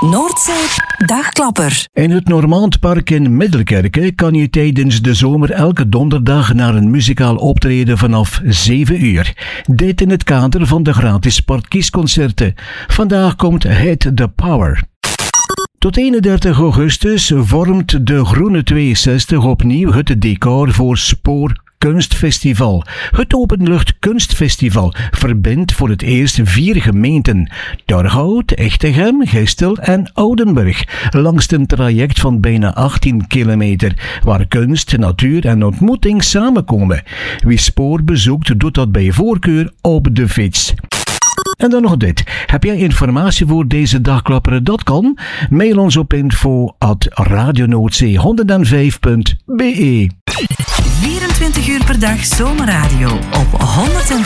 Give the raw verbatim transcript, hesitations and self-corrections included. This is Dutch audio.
Noordzee Dagklapper. In het Normandpark in Middelkerke kan je tijdens de zomer elke donderdag naar een muzikaal optreden vanaf zeven uur. Dit in het kader van de gratis sportkiesconcerten. Vandaag komt Hit the Power. Tot eenendertig augustus vormt de Groene tweeënzestig opnieuw het decor voor Spoor Kunstfestival. Het Openlucht Kunstfestival verbindt voor het eerst vier gemeenten: Torhout, Echtegem, Gistel en Oudenburg, langs een traject van bijna achttien kilometer, waar kunst, natuur en ontmoeting samenkomen. Wie Spoor bezoekt, doet dat bij voorkeur op de fiets. En dan nog dit. Heb jij informatie voor deze dagklapper? Dat kan. Mail ons op info at radionoordzee honderdvijf punt be. vierentwintig uur per dag zomerradio op honderd